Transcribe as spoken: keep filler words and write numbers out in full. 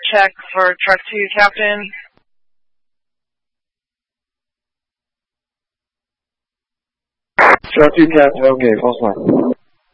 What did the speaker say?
check for truck two, Captain. Truck two, Captain. Okay, false line.